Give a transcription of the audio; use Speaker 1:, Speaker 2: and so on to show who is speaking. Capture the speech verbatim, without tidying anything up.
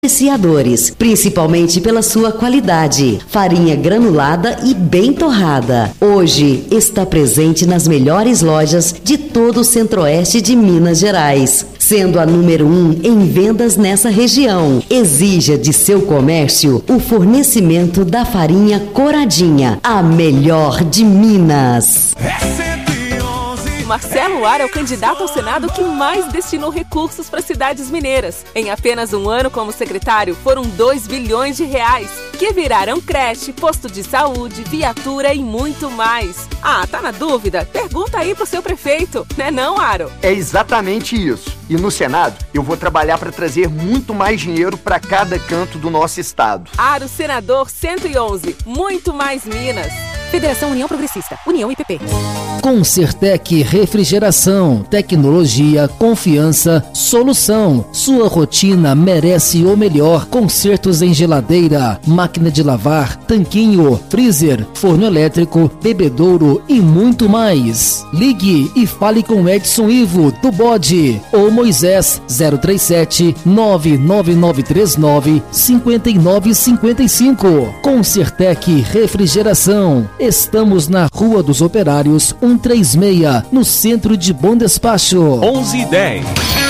Speaker 1: Apreciadores, principalmente pela sua qualidade. Farinha granulada e bem torrada. Hoje está presente nas melhores lojas de todo o centro-oeste de Minas Gerais, sendo a número um em vendas nessa região. Exija de seu comércio o fornecimento da farinha Coradinha, a melhor de Minas.
Speaker 2: Marcelo Ar é o candidato ao Senado que mais destinou recursos para cidades mineiras. Em apenas um ano como secretário, foram dois bilhões de reais, que viraram creche, posto de saúde, viatura e muito mais. Ah, tá na dúvida? Pergunta aí pro seu prefeito, né não, Aro?
Speaker 3: É exatamente isso. E no Senado, eu vou trabalhar para trazer muito mais dinheiro para cada canto do nosso estado.
Speaker 2: Aro Senador cento e onze, muito mais Minas. Federação União Progressista, União I P P.
Speaker 4: Concertec Refrigeração, tecnologia, confiança, solução. Sua rotina merece o melhor. Consertos em geladeira, máquina de lavar, tanquinho, freezer, forno elétrico, bebedouro e muito mais. Ligue e fale com Edson Ivo do Bode ou Moisés zero três sete, nove nove nove três nove, cinco nove cinco cinco. Concertec Refrigeração. Estamos na Rua dos Operários, cento e trinta e seis, no centro de Bom Despacho.
Speaker 5: onze e dez.